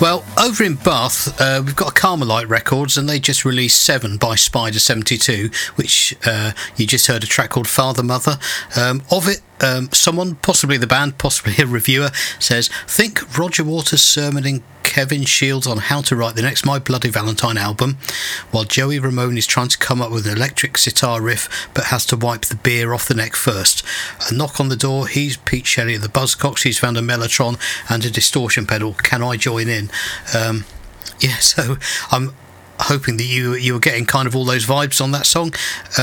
Well, over in Bath, we've got Carmelite Records, and they just released 7 by Spider 72, which you just heard a track called Father Mother. Of it, someone, possibly the band, possibly a reviewer, says, think Roger Waters sermoning Kevin Shields on how to write the next My Bloody Valentine album, while Joey Ramone is trying to come up with an electric sitar riff but has to wipe the beer off the neck first. A knock on the door, he's Pete Shelley of the Buzzcocks, he's found a Mellotron and a distortion pedal. Can I join in? Yeah, so I'm hoping that you were getting kind of all those vibes on that song.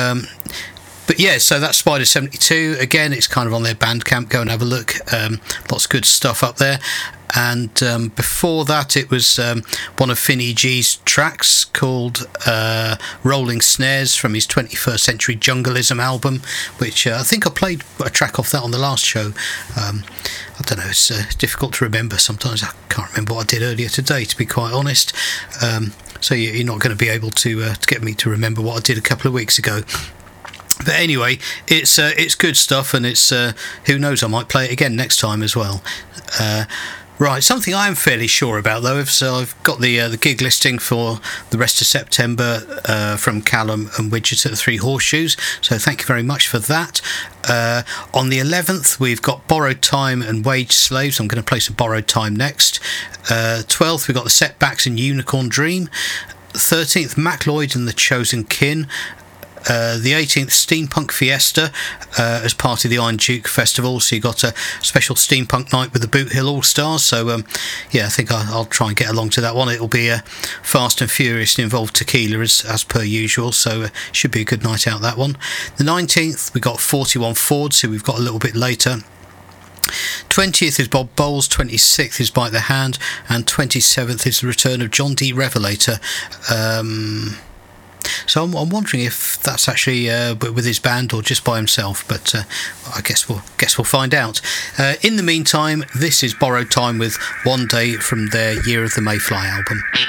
But yeah, so that's Spider 72. Again, it's kind of on their Bandcamp. Go and have a look. Lots of good stuff up there. And before that, it was one of Finny G's tracks called Rolling Snares from his 21st Century Jungleism album, which I think I played a track off that on the last show. I don't know, it's difficult to remember sometimes. I can't remember what I did earlier today, to be quite honest. So you're not going to be able to get me to remember what I did a couple of weeks ago. But anyway, it's good stuff, and it's who knows, I might play it again next time as well. Right, something I am fairly sure about though, so I've got the gig listing for the rest of September from Callum and Widget at the Three Horseshoes, so thank you very much for that. On the 11th, we've got Borrowed Time and Wage Slaves. I'm going to play some Borrowed Time next. 12th, we've got the Setbacks and Unicorn Dream. 13th, Mac Lloyd and the Chosen Kin. The 18th, Steampunk Fiesta as part of the Iron Duke Festival, so you got a special steampunk night with the Boot Hill All Stars. So yeah, I think I'll try and get along to that one. It'll be fast and furious and involve tequila as per usual, so should be a good night out, that one. The 19th, we got 41 Fords, who we've got a little bit later. 20th is Bob Bowles, 26th is Bite the Hand, and 27th is the return of John D. Revelator. So I'm wondering if that's actually with his band or just by himself, but I guess we'll find out. In the meantime, this is Borrowed Time with One Day from their Year of the Mayfly album.